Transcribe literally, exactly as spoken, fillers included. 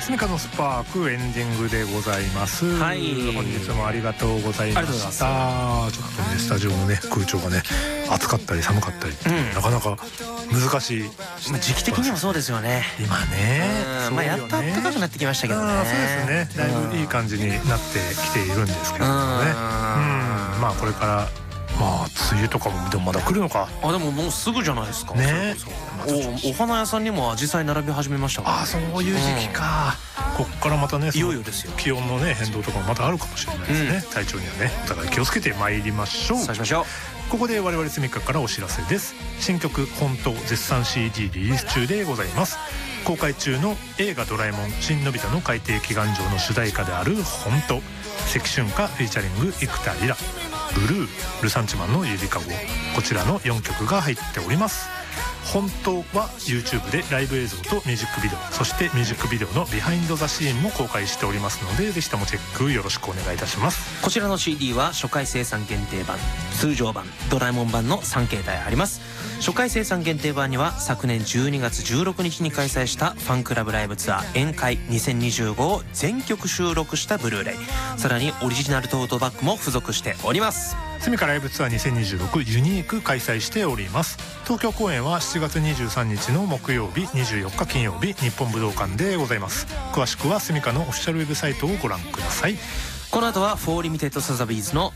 スミカのスパークエンディングでございます。はい、本日もありがとうございました。ちょっとねスタジオのね空調がね暑かったり寒かったり、うん、なかなか難しい時期的にもそうですよね今ね。 まあやっと暖かくなってきましたけどね。 そうですね、だいぶいい感じになってきているんですけどもね。うん、まあこれからまあ梅雨とかもでもまだ来るのか。 あでももうすぐじゃないですかね。 おお花屋さんにもアジサイ並び始めましたから、ね、 あそういう時期か、うん、こっからまたねいよいよですよ。 気温のね変動とかもまたあるかもしれないですね、うん、体調にはねお互い気をつけてまいりましょう。 そうしましょう。 ここで我々スミカからお知らせです。新曲本当絶賛 シーディー リリース中でございます。公開中の映画ドラえもん新のび太の海底祈願城の主題歌である本当、関春歌フィーチャリング生田リラ、ブルー、ルサンチマンのゆりかご、こちらのよんきょくが入っております。本当は YouTube でライブ映像とミュージックビデオ、そしてミュージックビデオのビハインドザシーンも公開しておりますので、ぜひともチェックよろしくお願いいたします。 こちらの シーディー は初回生産限定版、通常版、ドラえもん版のさん形態あります。初回生産限定版には昨年じゅうにがつじゅうろくにちに開催したファンクラブライブツアー宴会にせんにじゅうごを全曲収録したブルーレイ、さらにオリジナルトートバッグも付属しております。 スミカライブツアーにせんにじゅうろくユニーク開催しております。東京公演はしちがつにじゅうさんにちの木曜日、にじゅうよっか金曜日、日本武道館でございます。詳しくはスミカのオフィシャルウェブサイトをご覧ください。 この後はフォーリミテッドサザビーズの